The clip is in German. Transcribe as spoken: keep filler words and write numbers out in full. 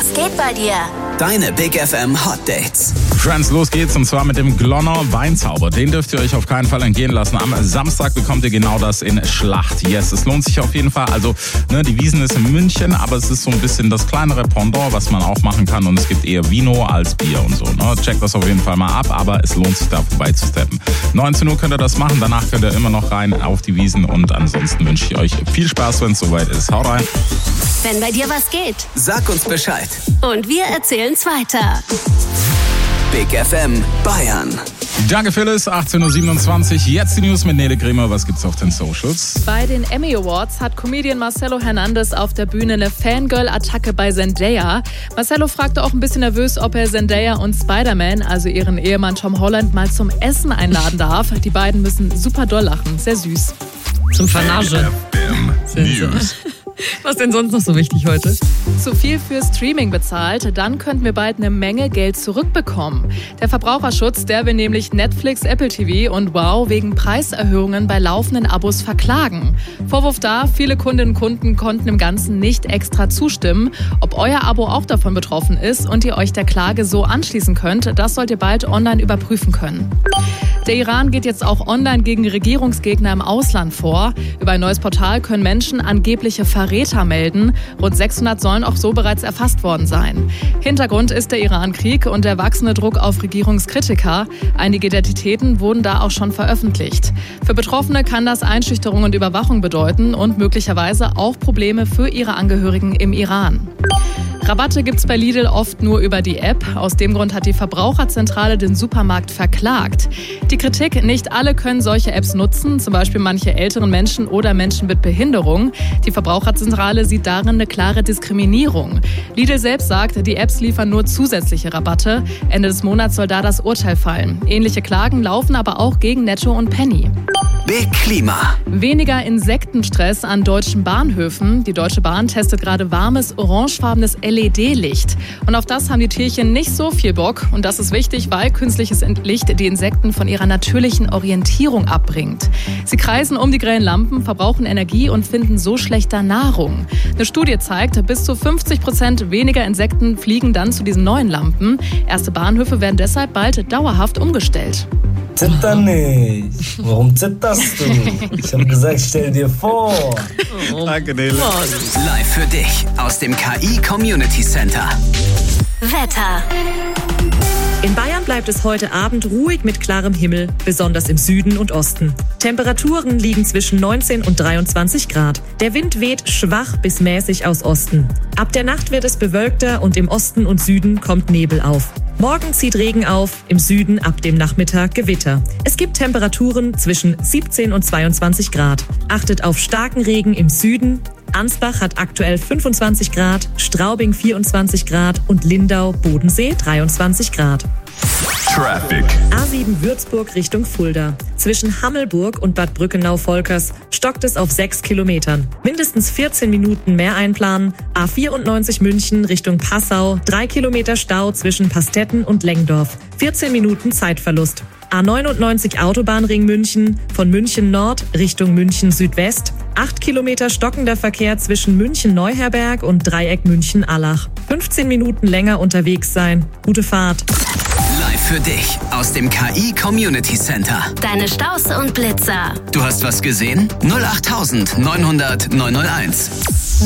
Was geht bei dir? Deine Big F M Hot Dates. Friends, los geht's und zwar mit dem Glonner Weinzauber. Den dürft ihr euch auf keinen Fall entgehen lassen. Am Samstag bekommt ihr genau das in Schlacht. Yes, es lohnt sich auf jeden Fall. Also, ne, die Wiesn ist in München, aber es ist so ein bisschen das kleinere Pendant, was man auch machen kann. Und es gibt eher Vino als Bier und so. Ne? Checkt das auf jeden Fall mal ab, aber es lohnt sich da vorbeizusteppen. neunzehn Uhr könnt ihr das machen, danach könnt ihr immer noch rein auf die Wiesn und ansonsten wünsche ich euch viel Spaß, wenn es soweit ist. Haut rein! Wenn bei dir was geht. Sag uns Bescheid. Und wir erzählen's weiter. Big F M Bayern. Danke Phyllis, achtzehn Uhr siebenundzwanzig. Jetzt die News mit Nele Kremer. Was gibt's auf den Socials? Bei den Emmy Awards hat Comedian Marcelo Hernandez auf der Bühne eine Fangirl-Attacke bei Zendaya. Marcelo fragte auch ein bisschen nervös, ob er Zendaya und Spider-Man, also ihren Ehemann Tom Holland, mal zum Essen einladen darf. Die beiden müssen super doll lachen. Sehr süß. Zum Vernasche. News. Was denn sonst noch so wichtig heute? Zu viel für Streaming bezahlt, dann könnten wir bald eine Menge Geld zurückbekommen. Der Verbraucherschutz, der will nämlich Netflix, Apple T V und Wow wegen Preiserhöhungen bei laufenden Abos verklagen. Vorwurf da, viele Kundinnen und Kunden konnten im Ganzen nicht extra zustimmen. Ob euer Abo auch davon betroffen ist und ihr euch der Klage so anschließen könnt, das sollt ihr bald online überprüfen können. Der Iran geht jetzt auch online gegen Regierungsgegner im Ausland vor. Über ein neues Portal können Menschen angebliche Verräter melden. Rund sechshundert sollen auch so bereits erfasst worden sein. Hintergrund ist der Iran-Krieg und der wachsende Druck auf Regierungskritiker. Einige Identitäten wurden da auch schon veröffentlicht. Für Betroffene kann das Einschüchterung und Überwachung bedeuten und möglicherweise auch Probleme für ihre Angehörigen im Iran. Rabatte gibt's bei Lidl oft nur über die App. Aus dem Grund hat die Verbraucherzentrale den Supermarkt verklagt. Die Kritik, nicht alle können solche Apps nutzen, zum Beispiel manche älteren Menschen oder Menschen mit Behinderung. Die Verbraucherzentrale sieht darin eine klare Diskriminierung. Lidl selbst sagt, die Apps liefern nur zusätzliche Rabatte. Ende des Monats soll da das Urteil fallen. Ähnliche Klagen laufen aber auch gegen Netto und Penny. Big Klima. Weniger Insektenstress an deutschen Bahnhöfen. Die Deutsche Bahn testet gerade warmes, orangefarbenes L E D-Licht. Und auf das haben die Tierchen nicht so viel Bock. Und das ist wichtig, weil künstliches Licht die Insekten von ihrer natürlichen Orientierung abbringt. Sie kreisen um die grellen Lampen, verbrauchen Energie und finden so schlechter Nahrung. Eine Studie zeigt, bis zu fünfzig Prozent weniger Insekten fliegen dann zu diesen neuen Lampen. Erste Bahnhöfe werden deshalb bald dauerhaft umgestellt. Zitter nicht. Warum zitterst du? Ich habe gesagt, stell dir vor. Danke, Nele. Live für dich aus dem K I Community Center. Wetter. In Bayern bleibt es heute Abend ruhig mit klarem Himmel, besonders im Süden und Osten. Temperaturen liegen zwischen neunzehn und dreiundzwanzig Grad. Der Wind weht schwach bis mäßig aus Osten. Ab der Nacht wird es bewölkter und im Osten und Süden kommt Nebel auf. Morgen zieht Regen auf, im Süden ab dem Nachmittag Gewitter. Es gibt Temperaturen zwischen siebzehn und zweiundzwanzig Grad. Achtet auf starken Regen im Süden. Ansbach hat aktuell fünfundzwanzig Grad, Straubing vierundzwanzig Grad und Lindau, Bodensee dreiundzwanzig Grad. Traffic. A sieben Würzburg Richtung Fulda. Zwischen Hammelburg und Bad Brückenau-Volkers stockt es auf sechs Kilometern. Mindestens vierzehn Minuten mehr einplanen. A vierundneunzig München Richtung Passau. drei Kilometer Stau zwischen Pastetten und Lengdorf. vierzehn Minuten Zeitverlust. A neunundneunzig Autobahnring München von München Nord Richtung München Südwest. acht Kilometer stockender Verkehr zwischen München Neuherberg und Dreieck München Allach. fünfzehn Minuten länger unterwegs sein. Gute Fahrt. Live für dich aus dem K I Community Center. Deine Staus und Blitzer. Du hast was gesehen? null acht neunhundert neunhunderteins.